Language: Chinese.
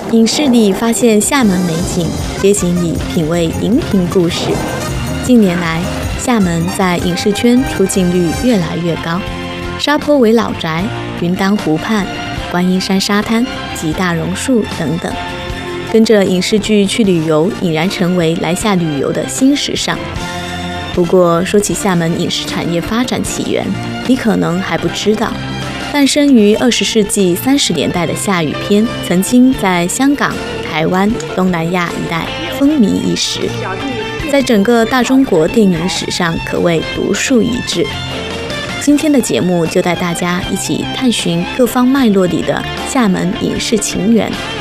影视里发现厦门美景，街景里品味荧屏故事。近年来，厦门在影视圈出镜率越来越高，沙坡尾老宅、云丹湖畔、观音山沙滩及大榕树等等，跟着影视剧去旅游，已然成为来厦旅游的新时尚。不过，说起厦门影视产业发展起源，你可能还不知道。诞生于20世纪30年代的厦语片，曾经在香港、台湾、东南亚一带风靡一时，在整个大中国电影史上可谓独树一帜。今天的节目就带大家一起探寻各方脉络里的厦门影视情缘，